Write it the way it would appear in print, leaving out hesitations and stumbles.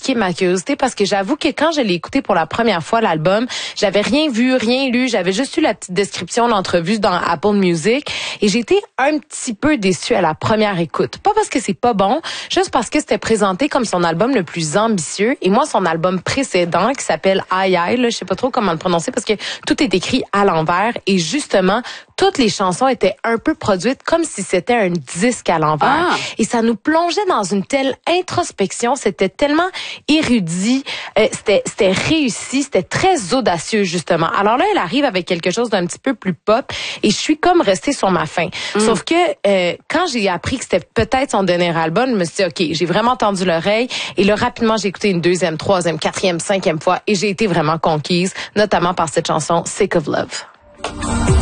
piqué ma curiosité parce que j'avoue que quand je l'ai écouté pour la première fois, l'album, j'avais rien vu, rien lu, j'avais juste eu la petite description, l'entrevue dans Apple Music et j'ai été un petit peu déçue à la première écoute. Pas parce que c'est pas bon, juste parce que c'était présenté comme son album le plus ambitieux et moi, son album précédent qui s'appelle Aïe Aïe, là, je sais pas trop comment le prononcer parce que tout est écrit à l'envers et justement, toutes les chansons étaient un peu produites comme si c'était un disque à l'envers. Ah. Et ça nous plongeait dans une telle introspection, c'était tellement érudit, c'était réussi, c'était très audacieux justement. Alors là, elle arrive avec quelque chose d'un petit peu plus pop et je suis comme restée sur ma faim. Sauf que quand j'ai appris que c'était peut-être son dernier album, je me suis dit OK, j'ai vraiment tendu l'oreille et là rapidement j'ai écouté une deuxième, troisième, quatrième, cinquième fois et j'ai été vraiment conquise, notamment par cette chanson Sick of Love.